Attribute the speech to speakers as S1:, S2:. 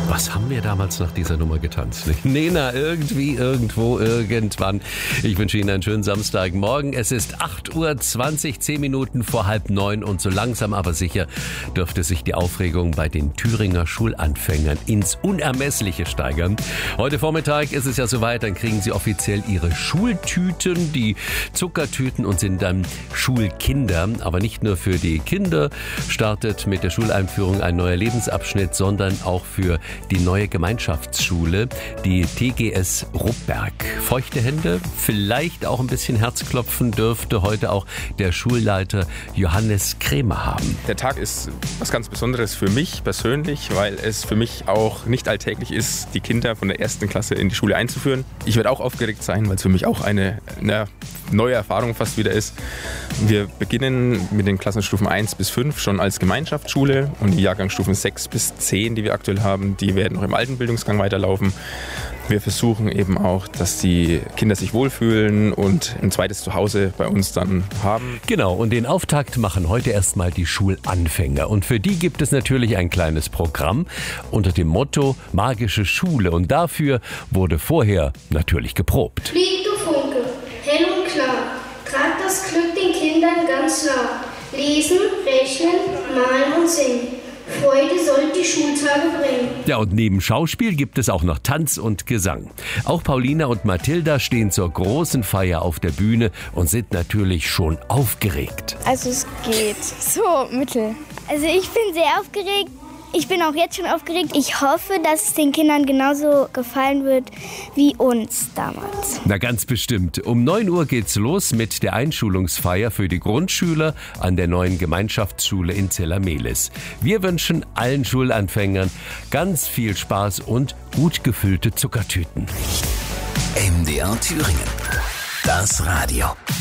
S1: Was haben wir damals nach dieser Nummer getanzt? Nena, irgendwie, irgendwo, irgendwann. Ich wünsche Ihnen einen schönen Samstagmorgen. Es ist 8:20 Uhr, 10 Minuten vor 8:30 und so langsam aber sicher dürfte sich die Aufregung bei den Thüringer Schulanfängern ins Unermessliche steigern. Heute Vormittag ist es ja soweit, dann kriegen sie offiziell ihre Schultüten, die Zuckertüten, und sind dann Schulkinder. Aber nicht nur für die Kinder startet mit der Schuleinführung ein neuer Lebensabschnitt, sondern auch für die neue Gemeinschaftsschule, die TGS Ruppberg. Feuchte Hände, vielleicht auch ein bisschen Herzklopfen dürfte heute auch der Schulleiter Johannes Krämer haben.
S2: Der Tag ist was ganz Besonderes für mich persönlich, weil es für mich auch nicht alltäglich ist, die Kinder von der 1. Klasse in die Schule einzuführen. Ich werde auch aufgeregt sein, weil es für mich auch eine neue Erfahrung fast wieder ist. Wir beginnen mit den Klassenstufen 1 bis 5 schon als Gemeinschaftsschule und die Jahrgangsstufen 6 bis 10, die wir aktuell haben, die werden noch im alten Bildungsgang weiterlaufen. Wir versuchen eben auch, dass die Kinder sich wohlfühlen und ein zweites Zuhause bei uns dann haben.
S1: Genau, und den Auftakt machen heute erstmal die Schulanfänger. Und für die gibt es natürlich ein kleines Programm unter dem Motto Magische Schule. Und dafür wurde vorher natürlich geprobt.
S3: Flieg, du Funke, hell und klar, trag das Glück den Kindern ganz nah. Lesen, rechnen, malen und singen. Freude soll die Schultage bringen.
S1: Ja, und neben Schauspiel gibt es auch noch Tanz und Gesang. Auch Paulina und Mathilda stehen zur großen Feier auf der Bühne und sind natürlich schon aufgeregt.
S4: Also es geht. So, mittel. Also ich bin sehr aufgeregt. Ich bin auch jetzt schon aufgeregt. Ich hoffe, dass es den Kindern genauso gefallen wird wie uns damals.
S1: Na, ganz bestimmt. Um 9 Uhr geht's los mit der Einschulungsfeier für die Grundschüler an der neuen Gemeinschaftsschule in Zella-Mehlis. Wir wünschen allen Schulanfängern ganz viel Spaß und gut gefüllte Zuckertüten.
S5: MDR Thüringen. Das Radio.